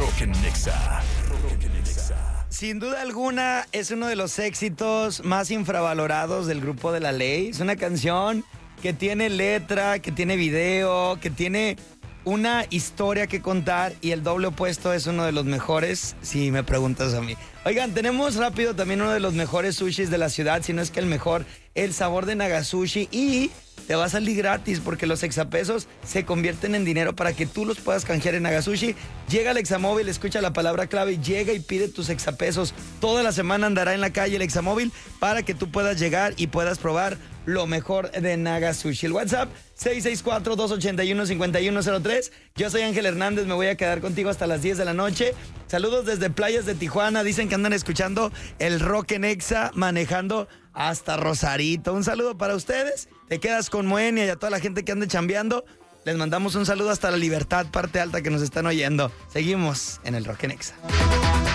Roque Nexa. Sin duda alguna es uno de los éxitos más infravalorados del Grupo de la Ley. Es una canción que tiene letra, que tiene video, que tiene una historia que contar, y el doble opuesto es uno de los mejores, si me preguntas a mí. Oigan, tenemos rápido también uno de los mejores sushis de la ciudad, si no es que el mejor, el sabor de Nagasushi, y te va a salir gratis porque los exapesos se convierten en dinero para que tú los puedas canjear en Nagasushi. Llega al Examóvil, escucha la palabra clave, llega y pide tus exapesos. Toda la semana andará en la calle el Examóvil para que tú puedas llegar y puedas probar lo mejor de Nagasushi. El WhatsApp 664-281-5103. Yo soy Ángel Hernández, me voy a quedar contigo hasta las 10 de la noche. Saludos desde playas de Tijuana. Dicen que andan escuchando el Roque Nexa manejando hasta Rosarito. Un saludo para ustedes. Te quedas con Moenia y a toda la gente que ande chambeando. Les mandamos un saludo hasta La Libertad, parte alta, que nos están oyendo. Seguimos en el Roque Nexa.